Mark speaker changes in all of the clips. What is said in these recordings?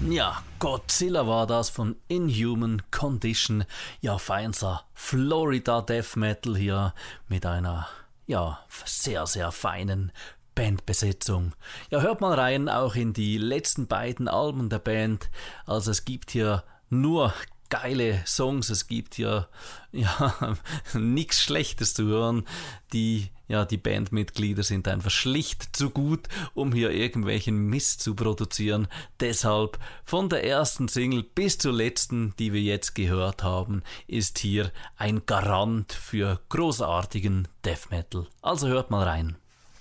Speaker 1: Ja, Godzilla war das von Inhuman Condition. Ja, feinster Florida Death Metal hier mit einer, ja, sehr, sehr feinen Bandbesetzung. Ja, hört mal rein, auch in die letzten beiden Alben der Band. Also es gibt hier nur geile Songs, es gibt hier ja nichts Schlechtes zu hören. Die Bandmitglieder sind einfach schlicht zu gut, um hier irgendwelchen Mist zu produzieren. Deshalb von der ersten Single bis zur letzten, die wir jetzt gehört haben, ist hier ein Garant für großartigen Death Metal. Also hört mal rein.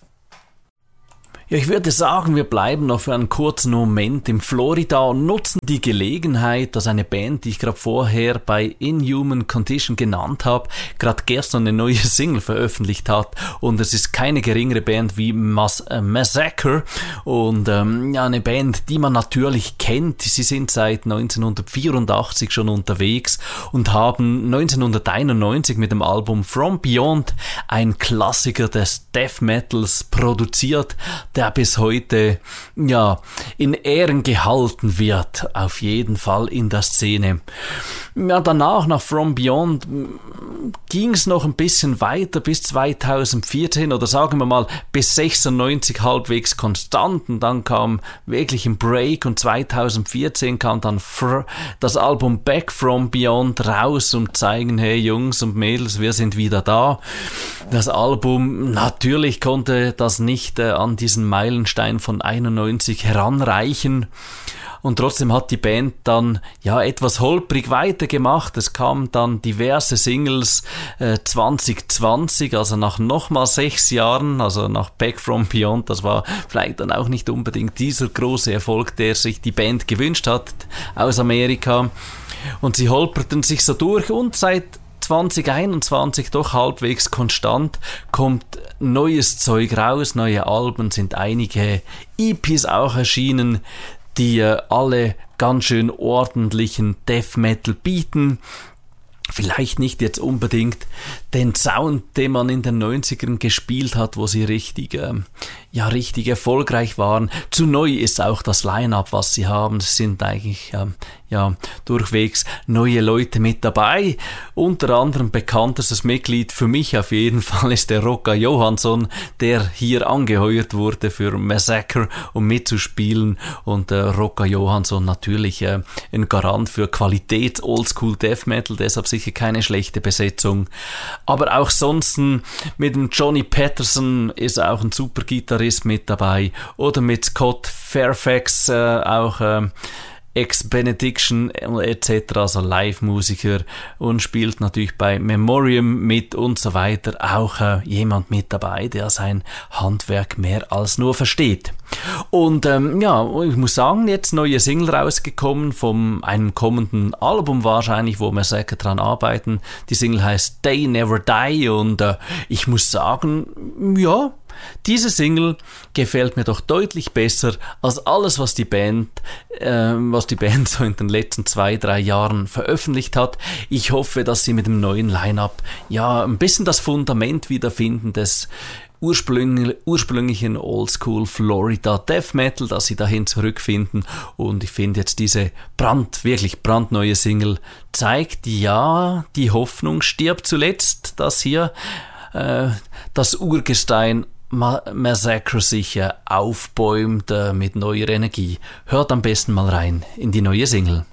Speaker 1: Ja, ich würde sagen, wir bleiben noch für einen kurzen Moment in Florida und nutzen die Gelegenheit, dass eine Band, die ich gerade vorher bei Inhuman Condition genannt habe, gerade gestern eine neue Single veröffentlicht hat. Und es ist keine geringere Band wie Massacre. Und eine Band, die man natürlich kennt. Sie sind seit 1984 schon unterwegs und haben 1991 mit dem Album From Beyond ein Klassiker des Death Metals produziert, der bis heute ja in Ehren gehalten wird, auf jeden Fall in der Szene. Ja, danach, nach From Beyond, ging es noch ein bisschen weiter bis 2014 oder sagen wir mal bis 96 halbwegs konstant, und dann kam wirklich ein Break und 2014 kam dann das Album Back From Beyond raus, um zu zeigen, hey Jungs und Mädels, wir sind wieder da. Das Album, natürlich konnte das nicht an diesen Meilenstein von 91 heranreichen. Und trotzdem hat die Band dann ja etwas holprig weitergemacht. Es kamen dann diverse Singles 2020, also nach nochmal 6 Jahren, also nach Back From Beyond. Das war vielleicht dann auch nicht unbedingt dieser große Erfolg, der sich die Band gewünscht hat aus Amerika. Und sie holperten sich so durch, und seit 2021 doch halbwegs konstant kommt neues Zeug raus, neue Alben, sind einige EPs auch erschienen, die alle ganz schön ordentlichen Death Metal bieten. Vielleicht nicht jetzt unbedingt den Sound, den man in den 90ern gespielt hat, wo sie richtig erfolgreich waren. Zu neu ist auch das Line-Up, was sie haben. Es sind eigentlich durchwegs neue Leute mit dabei. Unter anderem bekanntestes Mitglied für mich auf jeden Fall ist der Rocca Johansson, der hier angeheuert wurde für Massacre, um mitzuspielen. Und Rocca Johansson natürlich ein Garant für Qualität Oldschool Death Metal, deshalb sicher keine schlechte Besetzung. Aber auch sonst mit dem Johnny Patterson ist auch ein super Gitarrist mit dabei. Oder mit Scott Fairfax auch Ex-Benediction etc., also Live-Musiker, und spielt natürlich bei Memoriam mit und so weiter. Auch jemand mit dabei, der sein Handwerk mehr als nur versteht. Und ich muss sagen, jetzt neue Single rausgekommen von einem kommenden Album wahrscheinlich, wo wir sicher dran arbeiten. Die Single heißt They Never Die, und ich muss sagen, ja, diese Single gefällt mir doch deutlich besser als alles, was die Band so in den letzten 2-3 Jahren veröffentlicht hat. Ich hoffe, dass sie mit dem neuen Line-Up ja ein bisschen das Fundament wiederfinden des ursprünglichen Oldschool Florida Death Metal, dass sie dahin zurückfinden. Und ich finde jetzt diese wirklich brandneue Single zeigt, ja, die Hoffnung stirbt zuletzt, dass hier das Urgestein Massacre sich aufbäumt mit neuer Energie. Hört am besten mal rein in die neue Single.